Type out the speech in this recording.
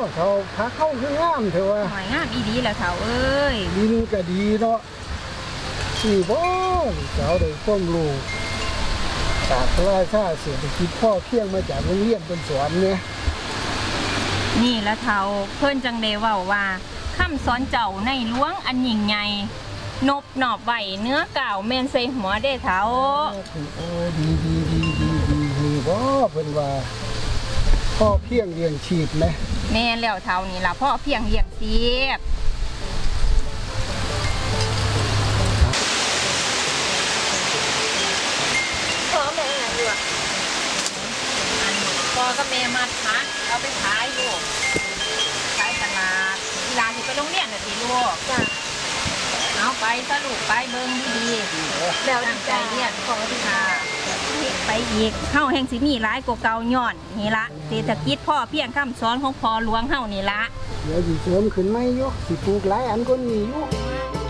เขาพาเข้าคืองามเถอะว่าหอยงามอีดีแหละเขาเอ้ยดีนึงก็ดีเนาะสี่บ่เจ้าได้ความรู้ศาสตร์ราชาเศรษฐกิจพ่อเพียงมาจากโรงเรียนเป็นสอนเนี่ยนี่ละเท่าเพิ่นจังได้เว้าว่าคำสอนเจ้าในหลวงอันยิ่งใหญ่นบหนอบไหวเนื้อก่าวแม่นใส่หัวได้เท่าโอ้ดีบ่เพิ่นว่าพ่อเพียงเลี้ยงชีพนะแม่นแล้วเท่านี่ล่ะพ่อเพียงเลี้ยงชีพพ่อแม่อยู่พ่อกับแม่มาพักเอาไปขายลูกขายตลาดเวลาที่ไปโรงเรียนน่ะสิลูกจ้ะเอาไปสรุปไปเบิ่งดีๆแล้วตั้งใจเรียนขอที่ค่ะไปอีกเฮาแห่งสิมีหลายกว่าเก่าย้อนนี่ละเศรษฐกิจพ่อเพียงคำสอนของพ่อหลวงเฮานี่ละเดี๋ยวสิเสริมขึ้นไหมอยู่สิปลูกหลายอันก็มีอยู่